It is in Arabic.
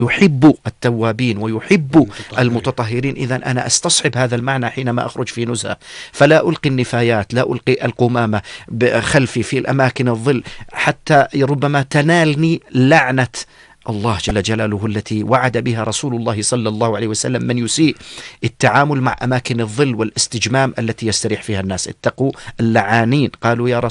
يحب التوابين ويحب المتطهرين. إذن أنا أستصحب هذا المعنى حينما أخرج في نزهة، فلا ألقي النفايات، لا ألقي القمامة خلفي في الأماكن الظل، حتى ربما تنالني لعنة الله جل جلاله التي وعد بها رسول الله صلى الله عليه وسلم من يسيء التعامل مع أماكن الظل والاستجمام التي يستريح فيها الناس. اتقوا اللعانين. قالوا يا